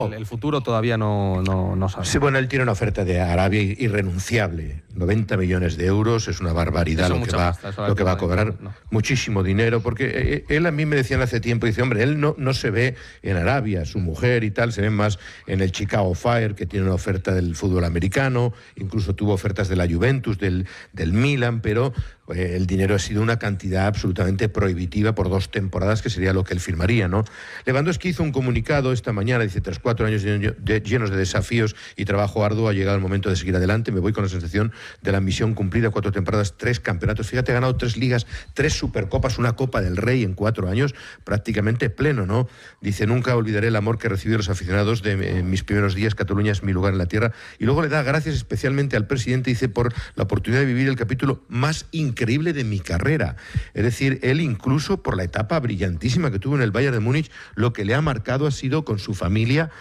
El futuro todavía no sabe. Sí, bueno, él tiene una oferta de Arabia irrenunciable. 90 millones de euros, es una barbaridad lo que va a cobrar. No. Muchísimo dinero, porque él a mí me decían hace tiempo, dice, hombre, él no se ve en Arabia, su mujer y tal, se ve más en el Chicago Fire, que tiene una oferta del fútbol americano, incluso tuvo ofertas de la Juventus, del Milan, pero el dinero ha sido una cantidad absolutamente prohibitiva por 2 temporadas, que sería lo que él firmaría, ¿no? Lewandowski hizo un comunicado esta mañana, dice, tras 4 años llenos de desafíos y trabajo arduo, ha llegado el momento de seguir adelante, me voy con la sensación de la misión cumplida, 4 temporadas, 3 campeonatos, fíjate, ha ganado 3 ligas, 3 supercopas, una Copa del Rey en 4 años, prácticamente pleno, ¿no? Dice, nunca olvidaré el amor que recibí de los aficionados de mis primeros días, Cataluña es mi lugar en la tierra, y luego le da gracias especialmente al presidente, dice, por la oportunidad de vivir el capítulo más increíble de mi carrera. Es decir, él incluso por la etapa brillantísima que tuvo en el Bayern de Múnich, lo que le ha marcado ha sido con su familia